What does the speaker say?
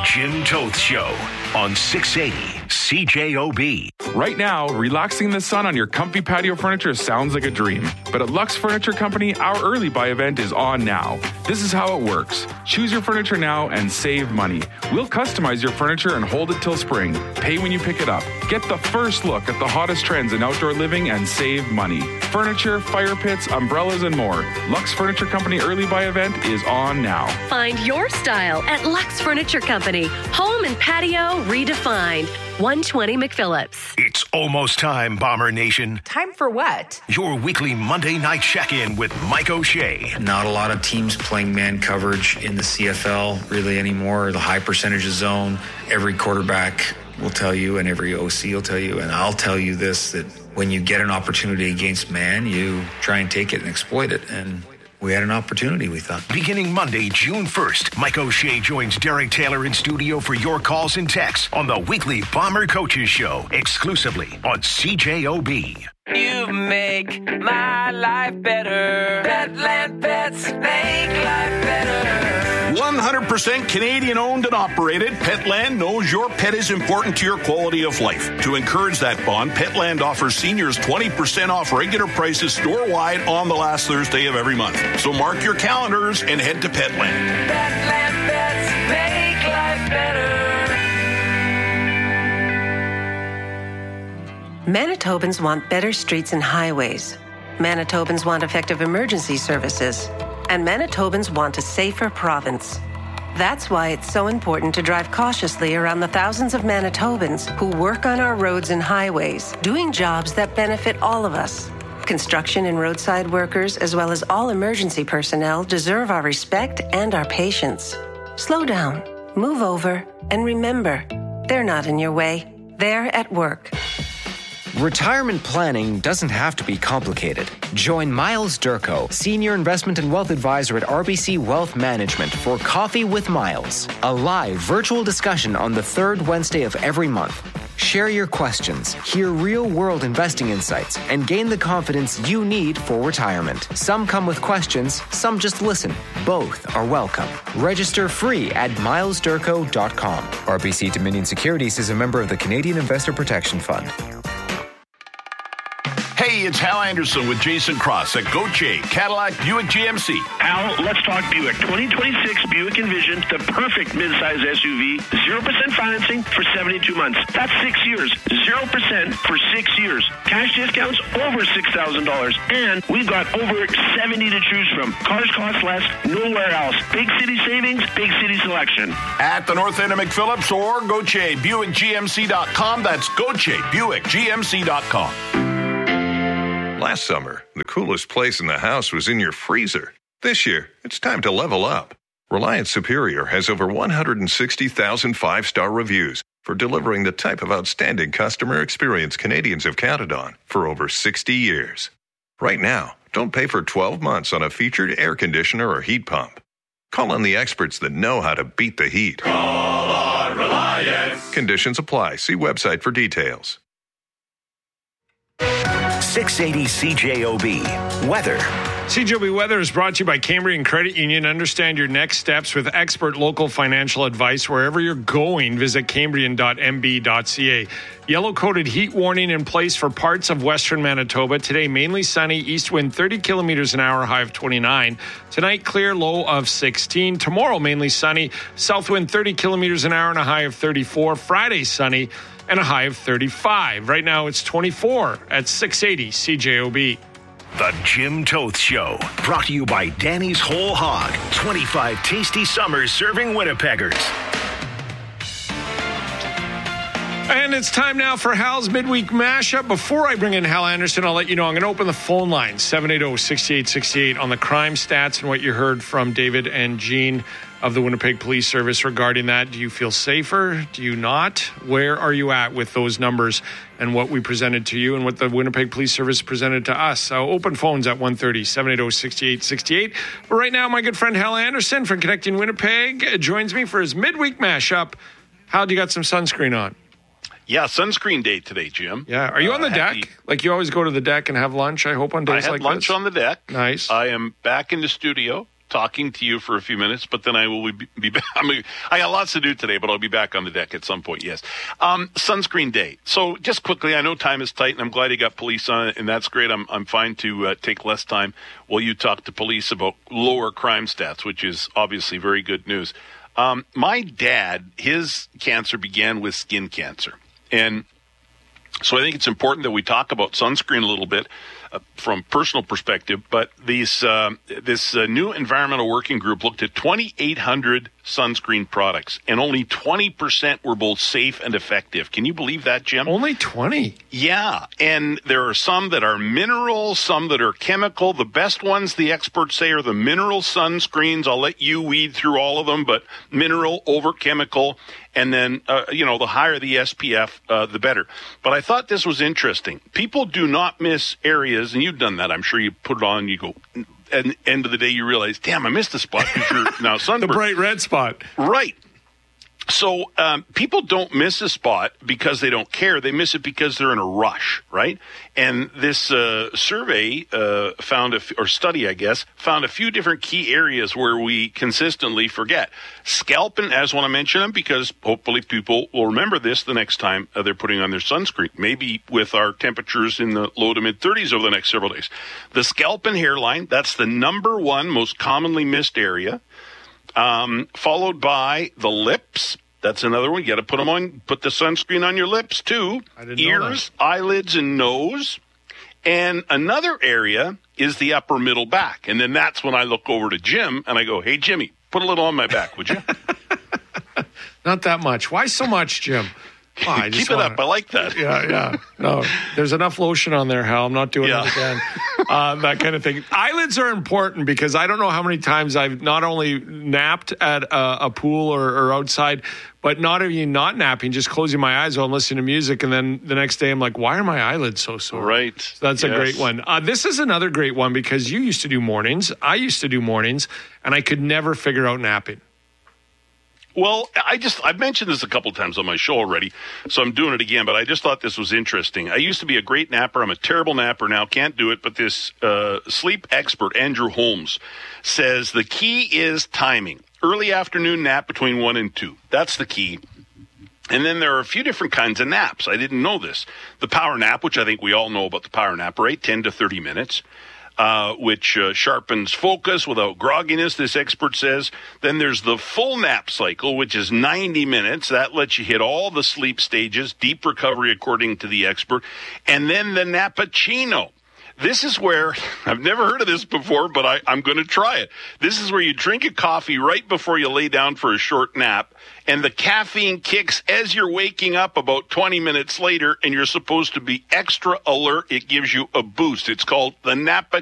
Jim Toth Show on 680 CJOB. Right now, relaxing in the sun on your comfy patio furniture sounds like a dream. But at Lux Furniture Company, our early buy event is on now. This is how it works. Choose your furniture now and save money. We'll customize your furniture and hold it till spring. Pay when you pick it up. Get the first look at the hottest trends in outdoor living and save money. Furniture, fire pits, umbrellas, and more. Lux Furniture Company early buy event is on now. Find your style at Lux Furniture Company. Home and patio redefined. 120 McPhillips. It's almost time, Bomber Nation. Time for what? Your weekly Monday night check-in with Mike O'Shea. Not a lot of teams playing man coverage in the CFL really anymore. The high percentage of zone. Every quarterback will tell you, and every OC will tell you, and I'll tell you this, that when you get an opportunity against man, you try and take it and exploit it. And we had an opportunity, we thought. Beginning Monday, June 1st, Mike O'Shea joins Derek Taylor in studio for your calls and texts on the weekly Bomber Coaches Show, exclusively on CJOB. You make my life better. Petland Pets make life better. 100% Canadian owned and operated, Petland knows your pet is important to your quality of life. To encourage that bond, Petland offers seniors 20% off regular prices store-wide on the last Thursday of every month. So mark your calendars and head to Petland. Petland Pets make life better. Manitobans want better streets and highways. Manitobans want effective emergency services. And Manitobans want a safer province. That's why it's so important to drive cautiously around the thousands of Manitobans who work on our roads and highways, doing jobs that benefit all of us. Construction and roadside workers, as well as all emergency personnel, deserve our respect and our patience. Slow down, move over, and remember, they're not in your way. They're at work. Retirement planning doesn't have to be complicated. Join Miles Durko, Senior Investment and Wealth Advisor at RBC Wealth Management for Coffee with Miles, a live virtual discussion on the third Wednesday of every month. Share your questions, hear real-world investing insights, and gain the confidence you need for retirement. Some come with questions, some just listen. Both are welcome. Register free at milesdurko.com. RBC Dominion Securities is a member of the Canadian Investor Protection Fund. Hey, it's Hal Anderson with Jason Cross at Gauthier Cadillac Buick GMC. Hal, let's talk Buick. 2026 Buick Envision, the perfect midsize SUV. 0% financing for 72 months. That's 6 years. 0% for 6 years. Cash discounts over $6,000. And we've got over 70 to choose from. Cars cost less nowhere else. Big city savings, big city selection. At the north end of McPhillips or Gauthier BuickGMC.com. That's Gauthier BuickGMC.com. Last summer, the coolest place in the house was in your freezer. This year, it's time to level up. Reliance Superior has over 160,000 five-star reviews for delivering the type of outstanding customer experience Canadians have counted on for over 60 years. Right now, don't pay for 12 months on a featured air conditioner or heat pump. Call on the experts that know how to beat the heat. Call on Reliance. Conditions apply. See website for details. 680 CJOB. Weather. CJOB Weather is brought to you by Cambrian Credit Union. Understand your next steps with expert local financial advice. Wherever you're going, visit cambrian.mb.ca. Yellow-coated heat warning in place for parts of western Manitoba. Today, mainly sunny, east wind 30 kilometers an hour, high of 29. Tonight, clear, low of 16. Tomorrow, mainly sunny, south wind 30 kilometers an hour and a high of 34. Friday, sunny and a high of 35. Right now, it's 24 at 680 CJOB. The Jim Toth Show, brought to you by Danny's Whole Hog. 25 tasty summers serving Winnipeggers. And it's time now for Hal's Midweek Mashup. Before I bring in Hal Anderson, I'll let you know I'm going to open the phone line, 780-6868, on the crime stats and what you heard from David and Jean of the Winnipeg Police Service regarding that. Do you feel safer? Do you not? Where are you at with those numbers and what we presented to you and what the Winnipeg Police Service presented to us? So open phones at 130-780-6868. But right now, my good friend Hal Anderson from Connecting Winnipeg joins me for his Midweek Mashup. Hal, do you got some sunscreen on? Yeah, sunscreen day today, Jim. Yeah. Are you on the deck? Like you always go to the deck and have lunch, I hope, on days like this? I had lunch on the deck. Nice. I am back in the studio. talking to you for a few minutes, but then I will be back. I got lots to do today, but I'll be back on the deck at some point, yes. Sunscreen Day. So just quickly, I know time is tight, and I'm glad you got police on it, and that's great. I'm fine to take less time while you talk to police about lower crime stats, which is obviously very good news. My dad, his cancer began with skin cancer, and so I think it's important that we talk about sunscreen a little bit from personal perspective. But this new environmental working group looked at 2,800 sunscreen products, and only 20% were both safe and effective. Can you believe that, Jim? Only 20? Yeah, and there are some that are mineral, some that are chemical. The best ones, the experts say, are the mineral sunscreens. I'll let you weed through all of them, but mineral over chemical. And then, the higher the SPF, the better. But I thought this was interesting. People do not miss areas, and you've done that. I'm sure you put it on, you go, at the end of the day, you realize, damn, I missed a spot because you're now sunburned. The bright red spot. Right. So people don't miss a spot because they don't care. They miss it because they're in a rush, right? And this survey found a few different key areas where we consistently forget. Scalp and as I want to mention them because hopefully people will remember this the next time they're putting on their sunscreen, maybe with our temperatures in the low to mid-30s over the next several days. The scalp and hairline, that's the number one most commonly missed area. Followed by the lips. That's another one. You got to put the sunscreen on your lips too. Ears, eyelids, and nose. And another area is the upper middle back. And then that's when I look over to Jim and I go, hey, Jimmy, put a little on my back, would you? Not that much. Why so much, Jim? Oh, Keep it up. I like that. Yeah. No, there's enough lotion on there, Hal. I'm not doing it again. That kind of thing. Eyelids are important because I don't know how many times I've not only napped at a pool or outside, but not even not napping, just closing my eyes while I'm listening to music. And then the next day I'm like, why are my eyelids so sore? Right. So that's a great one. This is another great one because you used to do mornings. I used to do mornings, and I could never figure out napping. Well, I've mentioned this a couple times on my show already, so I'm doing it again, but I just thought this was interesting. I used to be a great napper. I'm a terrible napper now, can't do it, but this sleep expert, Andrew Holmes, says the key is timing. Early afternoon nap between 1 and 2. That's the key. And then there are a few different kinds of naps. I didn't know this. The power nap, which I think we all know about the power nap, right? 10 to 30 minutes. Which sharpens focus without grogginess, this expert says. Then there's the full nap cycle, which is 90 minutes. That lets you hit all the sleep stages, deep recovery according to the expert. And then the Nappuccino. This is where, I've never heard of this before, but I'm going to try it. This is where you drink a coffee right before you lay down for a short nap, and the caffeine kicks as you're waking up about 20 minutes later, and you're supposed to be extra alert. It gives you a boost. It's called the Nappuccino.